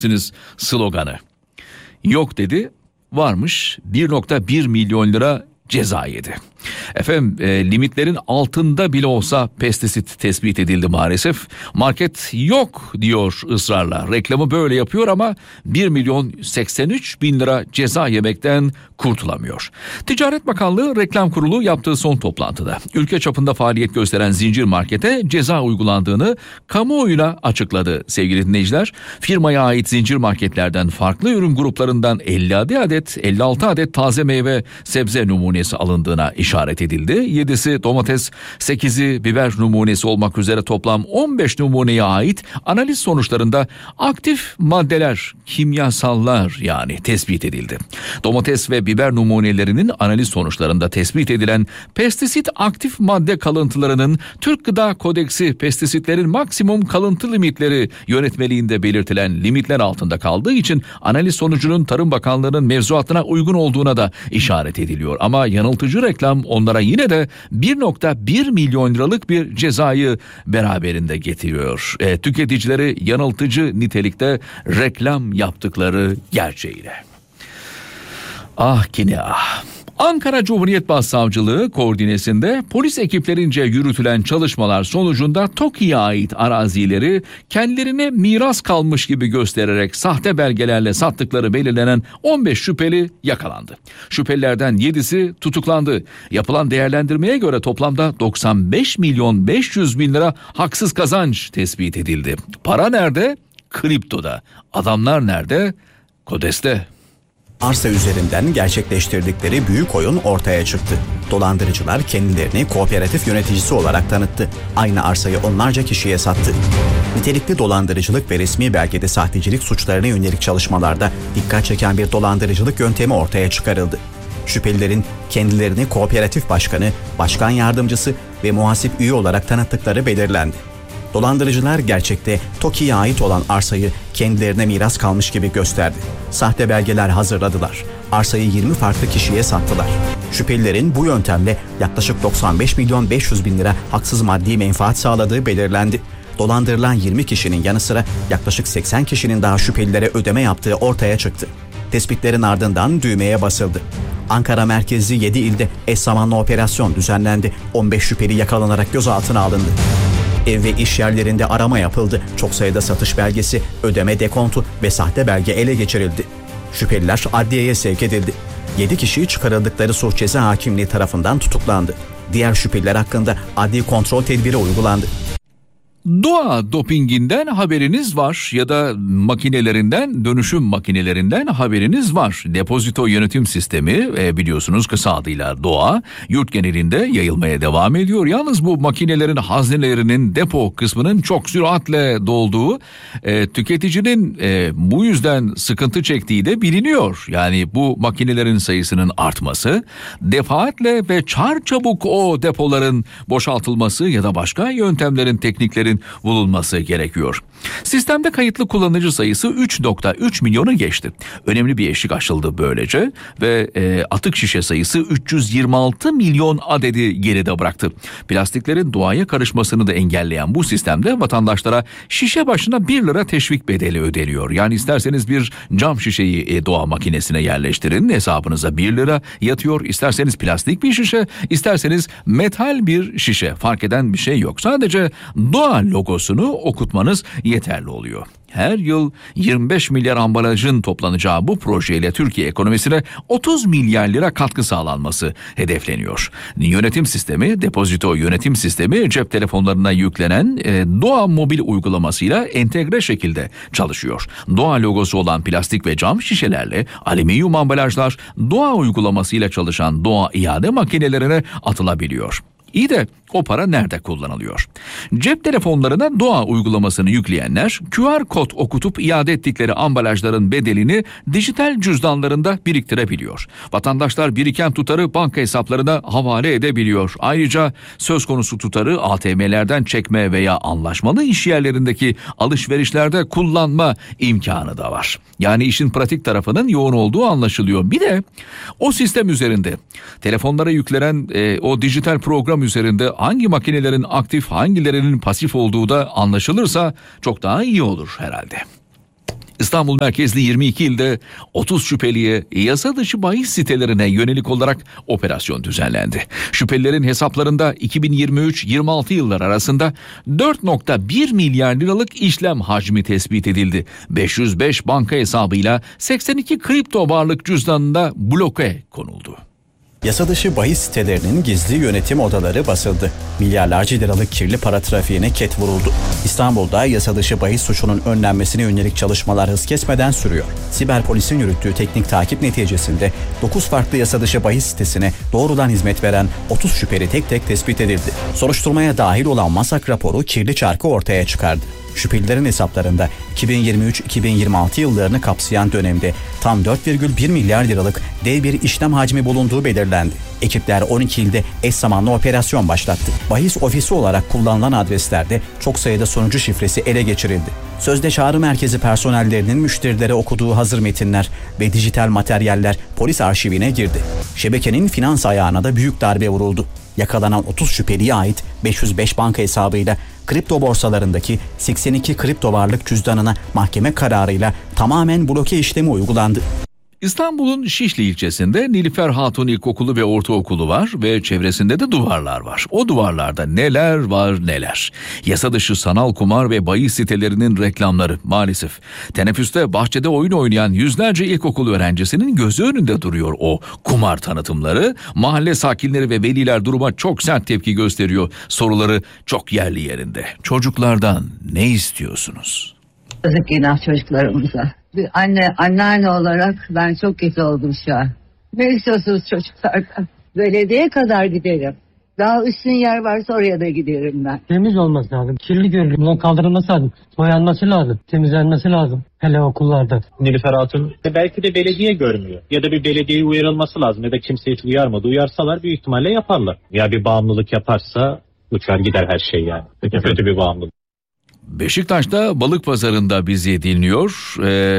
sloganı. Yok dedi, varmış 1.1 milyon lira ceza yedi. Efendim limitlerin altında bile olsa pestisit tespit edildi maalesef. Market yok diyor ısrarla. Reklamı böyle yapıyor ama 1 milyon 83 bin lira ceza yemekten kurtulamıyor. Ticaret Bakanlığı Reklam Kurulu yaptığı son toplantıda ülke çapında faaliyet gösteren zincir markete ceza uygulandığını kamuoyuna açıkladı sevgili dinleyiciler. Firmaya ait zincir marketlerden farklı ürün gruplarından 56 adet taze meyve sebze numunesi alındığına işaret edildi. 7'si domates, 8'i biber numunesi olmak üzere toplam 15 numuneye ait analiz sonuçlarında aktif maddeler, kimyasallar yani tespit edildi. Domates ve biber numunelerinin analiz sonuçlarında tespit edilen pestisit aktif madde kalıntılarının Türk Gıda Kodeksi pestisitlerin maksimum kalıntı limitleri yönetmeliğinde belirtilen limitler altında kaldığı için analiz sonucunun Tarım Bakanlığı'nın mevzuatına uygun olduğuna da işaret ediliyor. Ama yanıltıcı reklam onlara yine de 1.1 milyon liralık bir cezayı beraberinde getiriyor. Tüketicileri yanıltıcı nitelikte reklam yaptıkları gerçeğiyle. Ah ki ne ah. Ankara Cumhuriyet Başsavcılığı koordinesinde polis ekiplerince yürütülen çalışmalar sonucunda TOKİ'ye ait arazileri kendilerine miras kalmış gibi göstererek sahte belgelerle sattıkları belirlenen 15 şüpheli yakalandı. Şüphelilerden 7'si tutuklandı. Yapılan değerlendirmeye göre toplamda 95 milyon 500 bin lira haksız kazanç tespit edildi. Para nerede? Kriptoda. Adamlar nerede? Kodeste. Arsa üzerinden gerçekleştirdikleri büyük oyun ortaya çıktı. Dolandırıcılar kendilerini kooperatif yöneticisi olarak tanıttı. Aynı arsayı onlarca kişiye sattı. Nitelikli dolandırıcılık ve resmi belgede sahtecilik suçlarına yönelik çalışmalarda dikkat çeken bir dolandırıcılık yöntemi ortaya çıkarıldı. Şüphelilerin kendilerini kooperatif başkanı, başkan yardımcısı ve muhasip üye olarak tanıttıkları belirlendi. Dolandırıcılar gerçekte TOKİ'ye ait olan arsayı kendilerine miras kalmış gibi gösterdi. Sahte belgeler hazırladılar. Arsayı 20 farklı kişiye sattılar. Şüphelilerin bu yöntemle yaklaşık 95 milyon 500 bin lira haksız maddi menfaat sağladığı belirlendi. Dolandırılan 20 kişinin yanı sıra yaklaşık 80 kişinin daha şüphelilere ödeme yaptığı ortaya çıktı. Tespitlerin ardından düğmeye basıldı. Ankara merkezli 7 ilde eş zamanlı operasyon düzenlendi. 15 şüpheli yakalanarak gözaltına alındı. Ev ve iş yerlerinde arama yapıldı. Çok sayıda satış belgesi, ödeme dekontu ve sahte belge ele geçirildi. Şüpheliler adliyeye sevk edildi. 7 kişi çıkarıldıkları suç ceza hakimliği tarafından tutuklandı. Diğer şüpheliler hakkında adli kontrol tedbiri uygulandı. Doğa dopinginden haberiniz var ya da makinelerinden, dönüşüm makinelerinden haberiniz var. Depozito yönetim sistemi biliyorsunuz kısa adıyla Doğa yurt genelinde yayılmaya devam ediyor. Yalnız bu makinelerin haznelerinin depo kısmının çok süratle dolduğu, tüketicinin bu yüzden sıkıntı çektiği de biliniyor. Yani bu makinelerin sayısının artması, defaatle ve çarçabuk o depoların boşaltılması ya da başka yöntemlerin, tekniklerin bulunması gerekiyor. Sistemde kayıtlı kullanıcı sayısı 3.3 milyonu geçti. Önemli bir eşik aşıldı böylece ve atık şişe sayısı 326 milyon adedi geride bıraktı. Plastiklerin doğaya karışmasını da engelleyen bu sistemde vatandaşlara şişe başına 1 lira teşvik bedeli ödeniyor. Yani isterseniz bir cam şişeyi doğa makinesine yerleştirin, hesabınıza 1 lira yatıyor. İsterseniz plastik bir şişe, isterseniz metal bir şişe, fark eden bir şey yok. Sadece doğa logosunu okutmanız yeterli oluyor. Her yıl 25 milyar ambalajın toplanacağı bu projeyle Türkiye ekonomisine 30 milyar lira katkı sağlanması hedefleniyor. Yönetim sistemi, depozito yönetim sistemi cep telefonlarına yüklenen Doğa mobil uygulamasıyla entegre şekilde çalışıyor. Doğa logosu olan plastik ve cam şişelerle alüminyum ambalajlar Doğa uygulamasıyla çalışan Doğa iade makinelerine atılabiliyor. İyi de o para nerede kullanılıyor? Cep telefonlarına Doğa uygulamasını yükleyenler QR kod okutup iade ettikleri ambalajların bedelini dijital cüzdanlarında biriktirebiliyor. Vatandaşlar biriken tutarı banka hesaplarına havale edebiliyor. Ayrıca söz konusu tutarı ATM'lerden çekme veya anlaşmalı iş yerlerindeki alışverişlerde kullanma imkanı da var. Yani işin pratik tarafının yoğun olduğu anlaşılıyor. Bir de o sistem üzerinde telefonlara yüklenen o dijital program üzerinde hangi makinelerin aktif, hangilerinin pasif olduğu da anlaşılırsa çok daha iyi olur herhalde. İstanbul merkezli 22 ilde 30 şüpheliye yasa dışı bahis sitelerine yönelik olarak operasyon düzenlendi. Şüphelilerin hesaplarında 2023-26 yıllar arasında 4,1 milyar liralık işlem hacmi tespit edildi. 505 banka hesabıyla 82 kripto varlık cüzdanında bloke konuldu. Yasa dışı bahis sitelerinin gizli yönetim odaları basıldı. Milyarlarca liralık kirli para trafiğine ket vuruldu. İstanbul'da yasa dışı bahis suçunun önlenmesine yönelik çalışmalar hız kesmeden sürüyor. Siber polisin yürüttüğü teknik takip neticesinde 9 farklı yasa dışı bahis sitesine doğrudan hizmet veren 30 şüpheli tek tek tespit edildi. Soruşturmaya dahil olan MASAK raporu kirli çarkı ortaya çıkardı. Şüphelilerin hesaplarında 2023-2026 yıllarını kapsayan dönemde tam 4,1 milyar liralık dev bir işlem hacmi bulunduğu belirlendi. Ekipler 12 ilde eş zamanlı operasyon başlattı. Bahis ofisi olarak kullanılan adreslerde çok sayıda sunucu şifresi ele geçirildi. Sözde çağrı merkezi personellerinin müşterilere okuduğu hazır metinler ve dijital materyaller polis arşivine girdi. Şebekenin finans ayağına da büyük darbe vuruldu. Yakalanan 30 şüpheliye ait 505 banka hesabıyla kripto borsalarındaki 82 kripto varlık cüzdanına mahkeme kararıyla tamamen bloke işlemi uygulandı. İstanbul'un Şişli ilçesinde Nilüfer Hatun İlkokulu ve Ortaokulu var ve çevresinde de duvarlar var. O duvarlarda neler var neler. Yasa dışı sanal kumar ve bahis sitelerinin reklamları maalesef. Teneffüste bahçede oyun oynayan yüzlerce ilkokul öğrencisinin gözü önünde duruyor o kumar tanıtımları. Mahalle sakinleri ve veliler duruma çok sert tepki gösteriyor. Soruları çok yerli yerinde. Çocuklardan ne istiyorsunuz? Yazık günah çocuklarımıza. Bir anneanne olarak ben çok kötü oldum şu an. Ne istiyorsunuz çocuklardan? Belediyeye kadar giderim. Daha üstün yer varsa oraya da giderim ben. Temiz olması lazım. Kirli görünüyor. Bundan kaldırılması lazım. Boyanması lazım. Temizlenmesi lazım. Hele okullarda. Nilüfer Hatun belki de belediye görmüyor. Ya da bir belediyeye uyarılması lazım. Ya da kimse hiç uyarmadı. Uyarsalar büyük ihtimalle yaparlar. Ya bir bağımlılık yaparsa uçar gider her şey yani. Kötü bir bağımlılık. Beşiktaş'ta balık pazarında bizi dinliyor.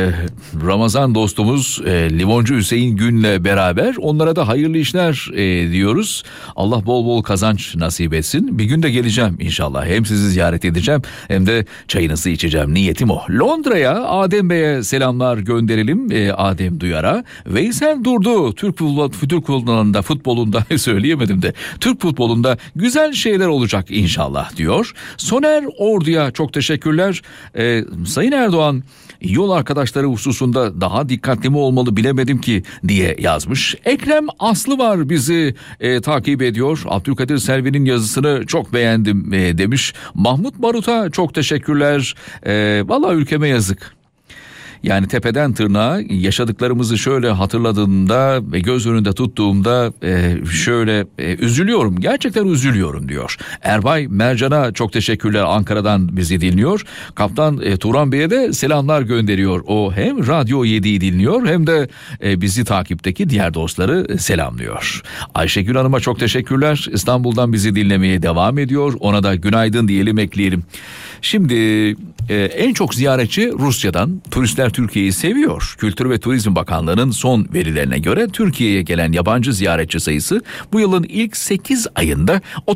Ramazan dostumuz Limoncu Hüseyin Gün'le beraber onlara da hayırlı işler diyoruz. Allah bol bol kazanç nasip etsin. Bir gün de geleceğim inşallah. Hem sizi ziyaret edeceğim hem de çayınızı içeceğim. Niyetim o. Londra'ya Adem Bey'e selamlar gönderelim. Adem Duyar'a. Veysel Durdu Türk futbolunda söyleyemedim de. Türk futbolunda güzel şeyler olacak inşallah diyor. Soner Ordu'ya çok teşekkürler. Sayın Erdoğan yol arkadaşları hususunda daha dikkatli mi olmalı bilemedim ki diye yazmış. Ekrem Aslı var bizi takip ediyor. Abdülkadir Selvi'nin yazısını çok beğendim demiş. Mahmut Barut'a çok teşekkürler. Vallahi ülkeme yazık. Yani tepeden tırnağa yaşadıklarımızı şöyle hatırladığımda ve göz önünde tuttuğumda şöyle üzülüyorum. Gerçekten üzülüyorum diyor. Erbay Mercan'a çok teşekkürler. Ankara'dan bizi dinliyor. Kaptan Turan Bey'e de selamlar gönderiyor. O hem Radyo 7'yi dinliyor hem de bizi takipteki diğer dostları selamlıyor. Ayşegül Hanım'a çok teşekkürler. İstanbul'dan bizi dinlemeye devam ediyor. Ona da günaydın diyelim, ekleyelim. Şimdi en çok ziyaretçi Rusya'dan. Turistler Türkiye'yi seviyor. Kültür ve Turizm Bakanlığı'nın son verilerine göre Türkiye'ye gelen yabancı ziyaretçi sayısı bu yılın ilk 8 ayında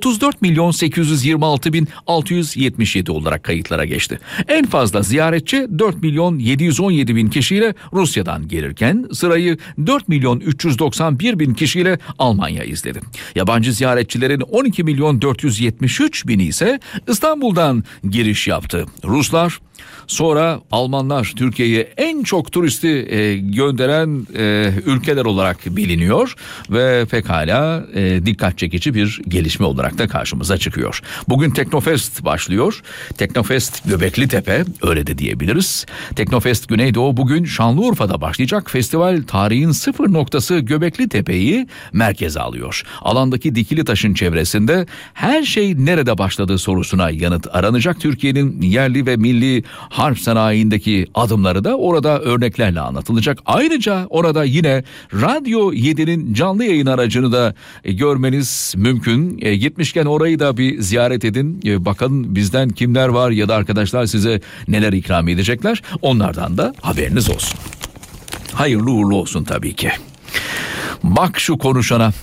34.826.677 olarak kayıtlara geçti. En fazla ziyaretçi 4.717.000 kişiyle Rusya'dan gelirken sırayı 4.391.000 kişiyle Almanya izledi. Yabancı ziyaretçilerin 12.473.000'i ise İstanbul'dan giriş yaptı. Ruslar, sonra Almanlar Türkiye'ye en çok turisti gönderen ülkeler olarak biliniyor ve pekala dikkat çekici bir gelişme olarak da karşımıza çıkıyor. Bugün Teknofest başlıyor. Teknofest Göbeklitepe, öyle de diyebiliriz. Teknofest Güneydoğu bugün Şanlıurfa'da başlayacak. Festival tarihin sıfır noktası Göbeklitepe'yi merkeze alıyor. Alandaki dikili taşın çevresinde her şey nerede başladı sorusuna yanıt aranacak. Türkiye'nin yerli ve milli harp sanayindeki adımları da orada örneklerle anlatılacak. Ayrıca orada yine Radyo 7'nin canlı yayın aracını da görmeniz mümkün. Gitmişken orayı da bir ziyaret edin. Bakın bizden kimler var ya da arkadaşlar size neler ikram edecekler. Onlardan da haberiniz olsun. Hayırlı uğurlu olsun tabii ki. Bak şu konuşana.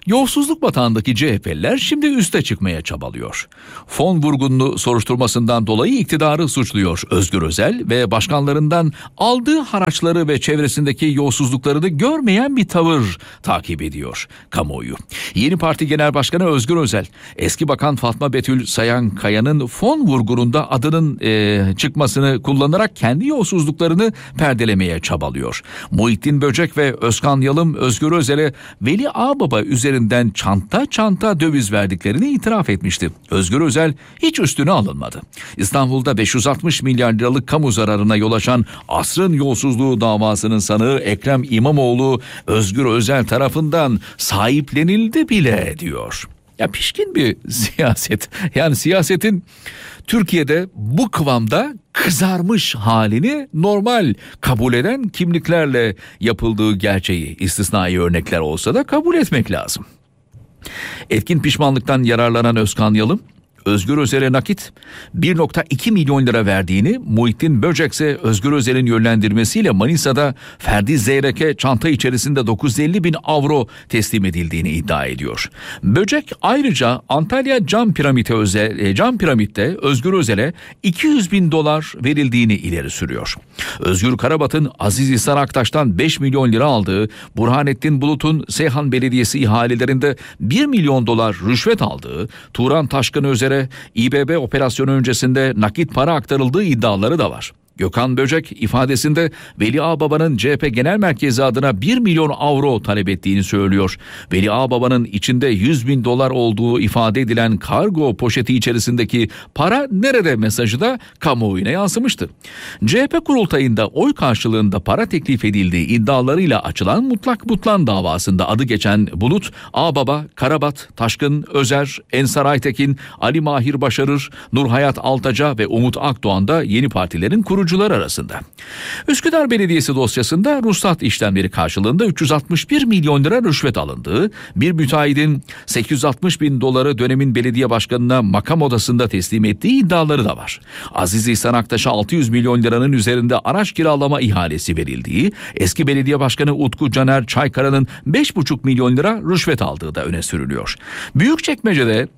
Yolsuzluk batağındaki CHP'liler şimdi üste çıkmaya çabalıyor. Fon vurgunlu soruşturmasından dolayı iktidarı suçluyor Özgür Özel ve başkanlarından aldığı haraçları ve çevresindeki yolsuzluklarını görmeyen bir tavır takip ediyor kamuoyu. Yeni Parti Genel Başkanı Özgür Özel, eski Bakan Fatma Betül Sayankaya'nın fon vurgununda adının çıkmasını kullanarak kendi yolsuzluklarını perdelemeye çabalıyor. Muhittin Böcek ve Özkan Yalım Özgür Özel'e Veli Ağbaba üzerinden çanta döviz verdiklerini itiraf etmişti. Özgür Özel hiç üstüne alınmadı. İstanbul'da 560 milyar liralık kamu zararına yol açan asrın yolsuzluğu davasının sanığı Ekrem İmamoğlu Özgür Özel tarafından sahiplenildi bile diyor. Ya pişkin bir siyaset. Yani siyasetin Türkiye'de bu kıvamda kızarmış halini normal kabul eden kimliklerle yapıldığı gerçeği, istisnai örnekler olsa da kabul etmek lazım. Etkin pişmanlıktan yararlanan Özkan Yalım, Özgür Özel'e nakit 1,2 milyon lira verdiğini, Muhittin Böcek ise Özgür Özel'in yönlendirmesiyle Manisa'da Ferdi Zeyrek'e çanta içerisinde 950 bin avro teslim edildiğini iddia ediyor. Böcek ayrıca Antalya Cam Piramit'te Özgür Özel'e 200 bin dolar verildiğini ileri sürüyor. Özgür Karabat'ın Aziz İhsan Aktaş'tan 5 milyon lira aldığı, Burhanettin Bulut'un Seyhan Belediyesi ihalelerinde 1 milyon dolar rüşvet aldığı, Turan Taşkın Özer'e İBB operasyonu öncesinde nakit para aktarıldığı iddiaları da var. Gökhan Böcek ifadesinde Veli Ağbaba'nın CHP Genel Merkezi adına 1 milyon avro talep ettiğini söylüyor. Veli Ağbaba'nın içinde 100 bin dolar olduğu ifade edilen kargo poşeti içerisindeki para nerede mesajı da kamuoyuna yansımıştı. CHP kurultayında oy karşılığında para teklif edildiği iddialarıyla açılan Mutlak Butlan davasında adı geçen Bulut, Ağbaba, Karabat, Taşkın, Özer, Ensar Aytekin, Ali Mahir Başarır, Nurhayat Altaca ve Umut Akdoğan da yeni partilerin kurucuları arasında. Üsküdar Belediyesi dosyasında ruhsat işlemleri karşılığında 361 milyon lira rüşvet alındığı, bir müteahhidin 860 bin doları dönemin belediye başkanına makam odasında teslim ettiği iddiaları da var. Aziz İhsan Aktaş'a 600 milyon liranın üzerinde araç kiralama ihalesi verildiği, eski belediye başkanı Utku Caner Çaykara'nın 5,5 milyon lira rüşvet aldığı da öne sürülüyor. Büyükçekmece'de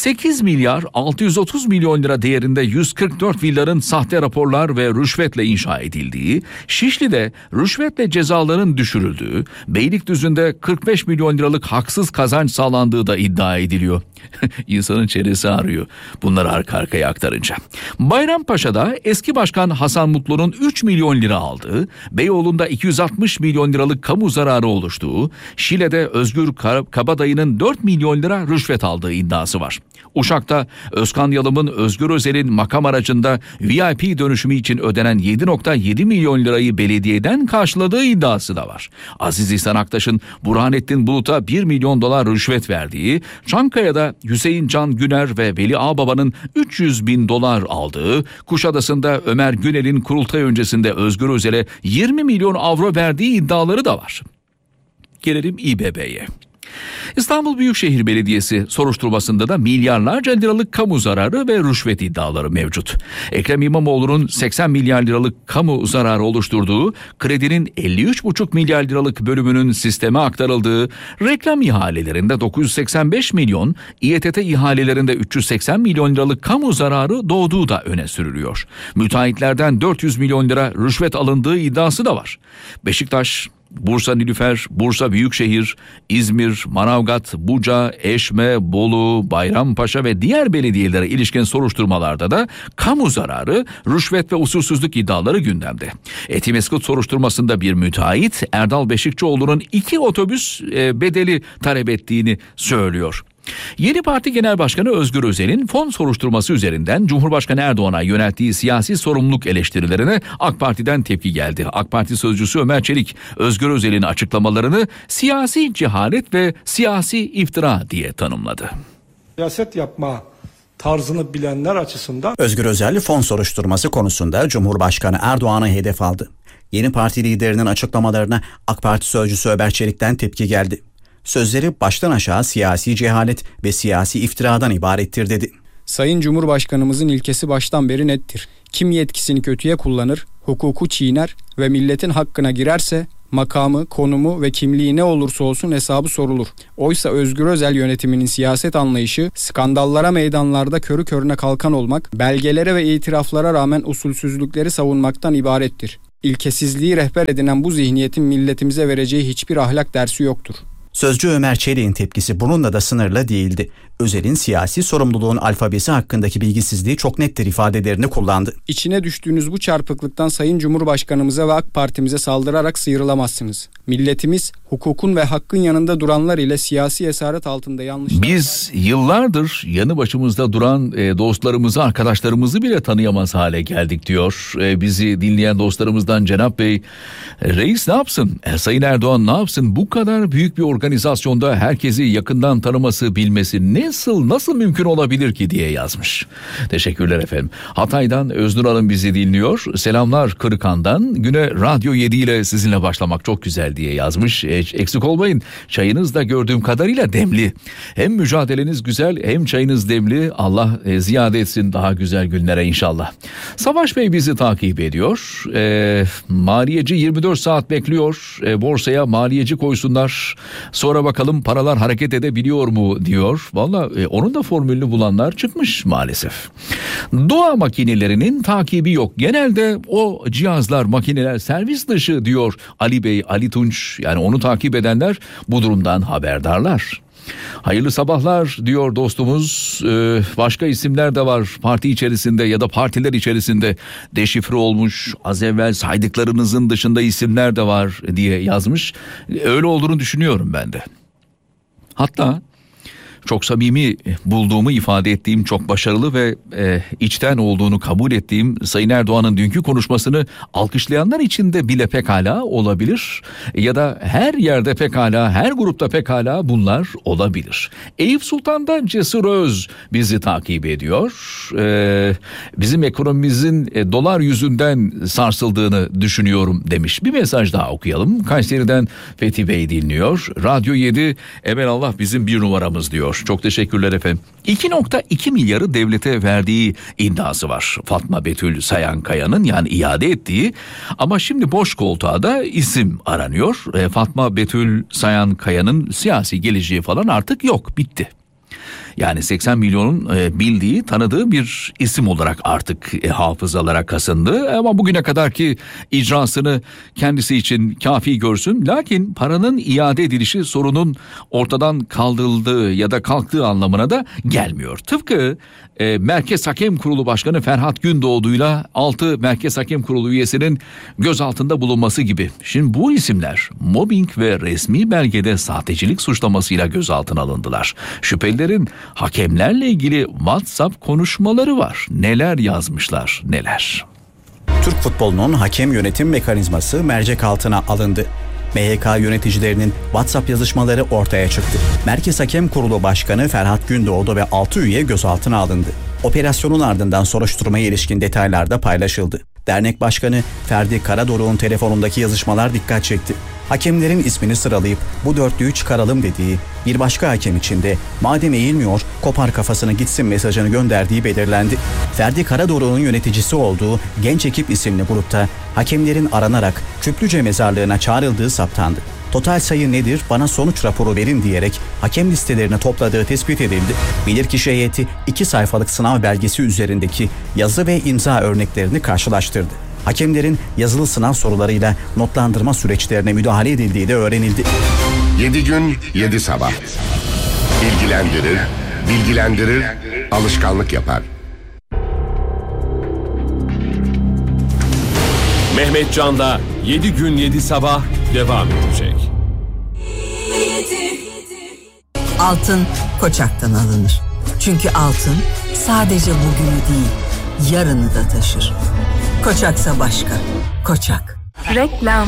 8 milyar 630 milyon lira değerinde 144 villanın sahte raporlar ve rüşvetle inşa edildiği, Şişli'de rüşvetle cezaların düşürüldüğü, Beylikdüzü'nde 45 milyon liralık haksız kazanç sağlandığı da iddia ediliyor. İnsanın çenesi ağrıyor bunları arka arkaya aktarınca. Bayrampaşa'da eski başkan Hasan Mutlu'nun 3 milyon lira aldığı, Beyoğlu'nda 260 milyon liralık kamu zararı oluştuğu, Şile'de Özgür Kabadayı'nın 4 milyon lira rüşvet aldığı iddiası var. Uşak'ta Özkan Yalım'ın Özgür Özel'in makam aracında VIP dönüşümü için ödenen 7,7 milyon lirayı belediyeden karşıladığı iddiası da var. Aziz İhsan Aktaş'ın Burhanettin Bulut'a 1 milyon dolar rüşvet verdiği, Çankaya'da Hüseyin Can Güner ve Veli Ağbaba'nın 300 bin dolar aldığı, Kuşadası'nda Ömer Günel'in kurultay öncesinde Özgür Özel'e 20 milyon avro verdiği iddiaları da var. Gelelim İBB'ye. İstanbul Büyükşehir Belediyesi soruşturmasında da milyarlarca liralık kamu zararı ve rüşvet iddiaları mevcut. Ekrem İmamoğlu'nun 80 milyar liralık kamu zararı oluşturduğu, kredinin 53,5 milyar liralık bölümünün sisteme aktarıldığı, reklam ihalelerinde 985 milyon, İETT ihalelerinde 380 milyon liralık kamu zararı doğduğu da öne sürülüyor. Müteahhitlerden 400 milyon lira rüşvet alındığı iddiası da var. Beşiktaş, Bursa Nilüfer, Bursa Büyükşehir, İzmir, Manavgat, Buca, Eşme, Bolu, Bayrampaşa ve diğer belediyelere ilişkin soruşturmalarda da kamu zararı, rüşvet ve usulsüzlük iddiaları gündemde. Etimeskut soruşturmasında bir müteahhit Erdal Beşikçioğlu'nun 2 otobüs bedeli talep ettiğini söylüyor. Yeni Parti Genel Başkanı Özgür Özel'in fon soruşturması üzerinden Cumhurbaşkanı Erdoğan'a yönelttiği siyasi sorumluluk eleştirilerine AK Parti'den tepki geldi. AK Parti sözcüsü Ömer Çelik, Özgür Özel'in açıklamalarını siyasi cehalet ve siyasi iftira diye tanımladı. Siyaset yapma tarzını bilenler açısından Özgür Özel fon soruşturması konusunda Cumhurbaşkanı Erdoğan'ı hedef aldı. Yeni Parti liderinin açıklamalarına AK Parti sözcüsü Ömer Çelik'ten tepki geldi. Sözleri baştan aşağı siyasi cehalet ve siyasi iftiradan ibarettir dedi. Sayın Cumhurbaşkanımızın ilkesi baştan beri nettir. Kim yetkisini kötüye kullanır, hukuku çiğner ve milletin hakkına girerse makamı, konumu ve kimliği ne olursa olsun hesabı sorulur. Oysa Özgür Özel yönetiminin siyaset anlayışı skandallara meydanlarda körü körüne kalkan olmak, belgelere ve itiraflara rağmen usulsüzlükleri savunmaktan ibarettir. İlkesizliği rehber edinen bu zihniyetin milletimize vereceği hiçbir ahlak dersi yoktur. Sözcü Ömer Çelik'in tepkisi bununla da sınırlı değildi. Özel'in siyasi sorumluluğun alfabesi hakkındaki bilgisizliği çok nettir ifadelerini kullandı. İçine düştüğünüz bu çarpıklıktan Sayın Cumhurbaşkanımıza ve AK Parti'mize saldırarak sıyrılamazsınız. Milletimiz hukukun ve hakkın yanında duranlar ile siyasi esaret altında yanlışlar... Biz yıllardır yanı başımızda duran dostlarımızı, arkadaşlarımızı bile tanıyamaz hale geldik diyor. Bizi dinleyen dostlarımızdan Cenap Bey, reis ne yapsın? Sayın Erdoğan ne yapsın? Bu kadar büyük bir organizasyonda herkesi yakından tanıması, bilmesi nasıl mümkün olabilir ki diye yazmış. Teşekkürler efendim. Hatay'dan Öznur Hanım bizi dinliyor. Selamlar Kırıkan'dan. Güne Radyo 7 ile sizinle başlamak çok güzel diye yazmış. Eksik olmayın. Çayınız da gördüğüm kadarıyla demli. Hem mücadeleniz güzel hem çayınız demli. Allah ziyade etsin daha güzel günlere inşallah. Savaş Bey bizi takip ediyor. Maliyeci 24 saat bekliyor. Borsaya maliyeci koysunlar. Sonra bakalım paralar hareket edebiliyor mu diyor. Vallahi onun da formülünü bulanlar çıkmış maalesef. Doğa makinelerinin takibi yok. Genelde o cihazlar, makineler servis dışı diyor Ali Bey, Ali Tunç. Yani onu takip edenler bu durumdan haberdarlar. Hayırlı sabahlar diyor dostumuz. Başka isimler de var parti içerisinde ya da partiler içerisinde deşifre olmuş. Az evvel saydıklarınızın dışında isimler de var diye yazmış. Öyle olduğunu düşünüyorum ben de. Hatta çok samimi bulduğumu ifade ettiğim, çok başarılı ve içten olduğunu kabul ettiğim Sayın Erdoğan'ın dünkü konuşmasını alkışlayanlar için de bile pekala olabilir. Ya da her yerde pekala, her grupta pekala bunlar olabilir. Eyüp Sultan'dan Cesur Öz bizi takip ediyor. Bizim ekonomimizin dolar yüzünden sarsıldığını düşünüyorum demiş. Bir mesaj daha okuyalım. Kayseri'den Fethi Bey dinliyor. Radyo 7 evelallah bizim bir numaramız diyor. Çok teşekkürler efendim. 2.2 milyarı devlete verdiği iddiası var Fatma Betül Sayankaya'nın, yani iade ettiği, ama şimdi boş koltuğa da isim aranıyor. Fatma Betül Sayankaya'nın siyasi geleceği falan artık yok, bitti. Yani 80 milyonun bildiği, tanıdığı bir isim olarak artık hafızalara kasındı. Ama bugüne kadarki icrasını kendisi için kafi görsün. Lakin paranın iade edilişi sorunun ortadan kaldırıldığı ya da kalktığı anlamına da gelmiyor. Tıpkı Merkez Hakem Kurulu Başkanı Ferhat Gündoğdu'yla 6 Merkez Hakem Kurulu üyesinin gözaltında bulunması gibi. Şimdi bu isimler mobbing ve resmi belgede sahtecilik suçlamasıyla gözaltına alındılar. Şüphelilerin hakemlerle ilgili WhatsApp konuşmaları var. Neler yazmışlar, neler. Türk futbolunun hakem yönetim mekanizması mercek altına alındı. MHK yöneticilerinin WhatsApp yazışmaları ortaya çıktı. Merkez Hakem Kurulu Başkanı Ferhat Gündoğdu ve 6 üye gözaltına alındı. Operasyonun ardından soruşturmaya ilişkin detaylar da paylaşıldı. Dernek Başkanı Ferdi Karadoruk'un telefonundaki yazışmalar dikkat çekti. Hakemlerin ismini sıralayıp bu dörtlüyü çıkaralım dediği, bir başka hakem için de madem eğilmiyor kopar kafasını gitsin mesajını gönderdiği belirlendi. Ferdi Karadoruk'un yöneticisi olduğu Genç Ekip isimli grupta hakemlerin aranarak Küplüce mezarlığına çağrıldığı saptandı. Total sayı nedir, bana sonuç raporu verin diyerek hakem listelerini topladığı tespit edildi. Bilirkişi heyeti 2 sayfalık sınav belgesi üzerindeki yazı ve imza örneklerini karşılaştırdı. Hakemlerin yazılı sınav sorularıyla notlandırma süreçlerine müdahale edildiği de öğrenildi. 7 gün 7 sabah. Bilgilendirir, alışkanlık yapar. Mehmet Can'da 7 gün 7 sabah devam edecek. Altın Koçak'tan alınır. Çünkü altın sadece bugünü değil, yarını da taşır. Koçaksa başka. Koçak. Reklam.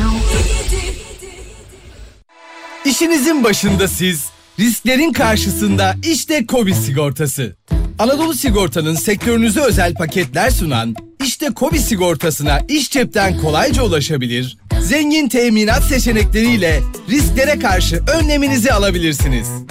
İşinizin başında siz, risklerin karşısında işte KOBİ sigortası. Anadolu Sigorta'nın sektörünüze özel paketler sunan işte KOBİ sigortasına iş cepten kolayca ulaşabilir, zengin teminat seçenekleriyle risklere karşı önleminizi alabilirsiniz.